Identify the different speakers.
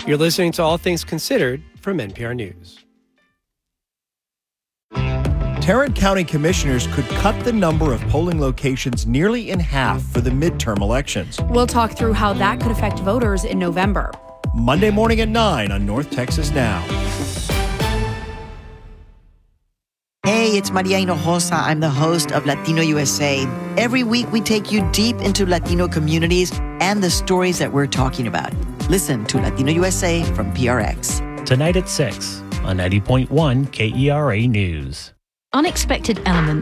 Speaker 1: You're listening to All Things Considered from NPR News.
Speaker 2: Tarrant County commissioners could cut the number of polling locations nearly in half for the midterm elections.
Speaker 3: We'll talk through how that could affect voters in November.
Speaker 2: Monday morning at 9 on North Texas Now.
Speaker 4: Hey, it's Maria Hinojosa. I'm the host of Latino USA. Every week, we take you deep into Latino communities and the stories that we're talking about. Listen to Latino USA from PRX.
Speaker 5: Tonight at 6 on 90.1 KERA News.
Speaker 6: Unexpected elements